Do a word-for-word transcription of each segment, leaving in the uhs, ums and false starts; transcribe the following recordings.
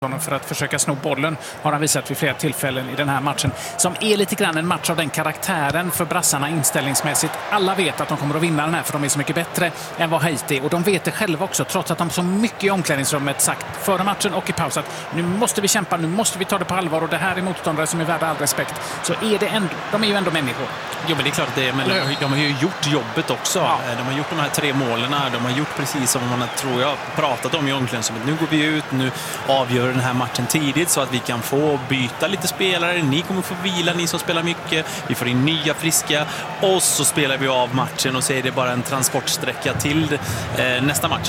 för att försöka sno bollen har han visat vid flera tillfällen i den här matchen, som är lite grann en match av den karaktären för brassarna inställningsmässigt. Alla vet att de kommer att vinna den här för de är så mycket bättre än vad Haiti, och de vet det själva också, trots att de så mycket i omklädningsrummet sagt före matchen och i paus att nu måste vi kämpa, nu måste vi ta det på allvar och det här är motståndare som är värda all respekt. Så är det ändå, de är ju ändå människor. Jo, men det är klart att det är, men de, de har ju gjort jobbet också. Ja. De har gjort de här tre målen, de har gjort precis som man tror jag pratat om i omklädningsrummet. Nu går vi ut, nu avgör den här matchen tidigt så att vi kan få byta lite spelare. Ni kommer få vila, ni som spelar mycket. Vi får in nya friska och så spelar vi av matchen och så är det bara en transportsträcka till eh, nästa match.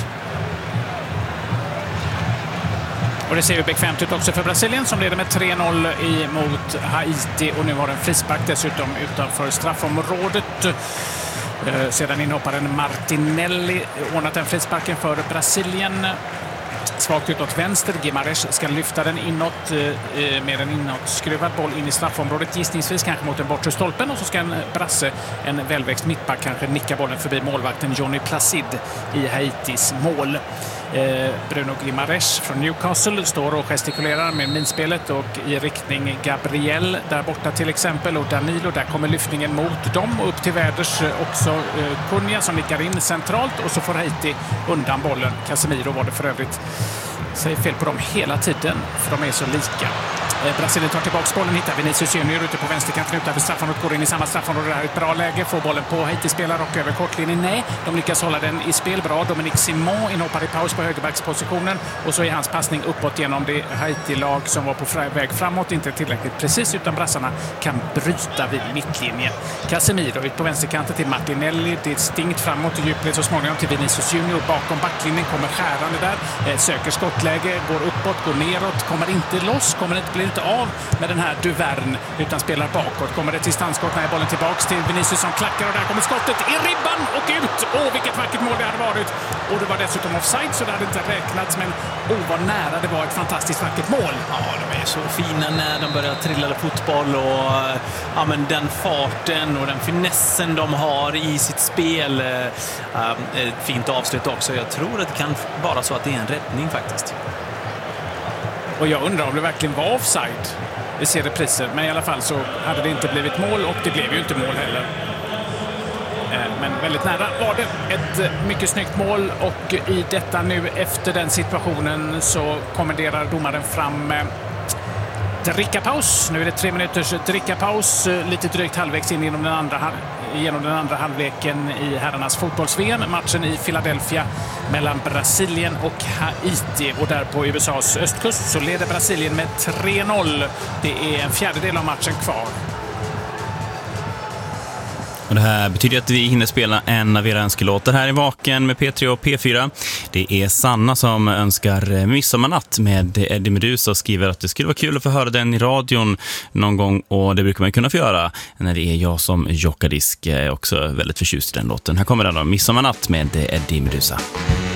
Och det ser ju bekvämt ut också för Brasilien som leder med tre noll mot Haiti och nu har en frispark dessutom utanför straffområdet. Eh, sedan inhopparen Martinelli ordnat den frisparken för Brasilien. Svagt ut åt vänster. Guimarães ska lyfta den inåt eh, med en inåtskruvad boll in i straffområdet. Gissningsvis kanske mot den bortre stolpen. Och så ska en brasse, en välväxt mittback, kanske nicka bollen förbi målvakten Johnny Placid i Haitis mål. Eh, Bruno Guimarães från Newcastle står och gestikulerar med minspelet och i riktning Gabriel där borta till exempel och Danilo. Där kommer lyftningen mot dem och upp till väders också eh, Cunha som nickar in centralt och så får Haiti undan bollen. Casemiro var det för övrigt. Säger fel på dem hela tiden för de är så lika. Eh, Brasilien tar tillbaka bollen, hittar Vinicius Junior ute på vänsterkanten utanför straffområdet, går in i samma straffområde. Det här är ett bra läge, får bollen på Haiti-spelar och över kortlinjen. Nej, de lyckas hålla den i spel bra. Dominic Simon inhoppar i paus på högerbackspositionen och så är hans passning uppåt genom det Haiti-lag som var på väg framåt inte tillräckligt precis utan brassarna kan bryta vid mittlinjen. Casemiro ut på vänsterkanten till Martinelli, distinkt framåt i djupled så småningom till Vinicius Junior bakom backlinjen, kommer skärande där, eh, söker skottläge, går uppåt, går neråt, kommer inte loss, kommer inte, blir inte av med den här Duvern utan spelar bakåt. Kommer det till distansskott när bollen tillbaks till Vinicius som klackar och där kommer skottet i ribban och ut. Åh, vilket vackert mål det hade varit. Och det var dessutom offside så det hade inte räknats, men åh vad nära det var ett fantastiskt vackert mål. Ja, de är så fina när de börjar trilla fotboll och ja, men den farten och den finessen de har i sitt spel. Äh, ett fint avslut också. Jag tror att det kan vara så att det är en räddning faktiskt. Och jag undrar om det verkligen var offside. Vi ser repriser, men i alla fall så hade det inte blivit mål och det blev ju inte mål heller. Men väldigt nära var det ett mycket snyggt mål och i detta nu efter den situationen så kommenderar domaren fram drickapaus. Nu är det tre minuters drickapaus, lite drygt halvvägs in genom den andra, genom den andra halvleken i herrarnas fotbolls-V M. Matchen i Philadelphia mellan Brasilien och Haiti och där på U S A:s östkust så leder Brasilien med tre noll. Det är en fjärdedel av matchen kvar. Och det här betyder att vi hinner spela en av era önskelåtar här i Vaken med P tre och P fyra. Det är Sanna som önskar Midsommarnatt med Eddie Meduza och skriver att det skulle vara kul att få höra den i radion någon gång och det brukar man kunna få göra när det är jag som jockadisk. Jag är också väldigt förtjust i den låten. Här kommer den då, Midsommarnatt med Eddie Meduza.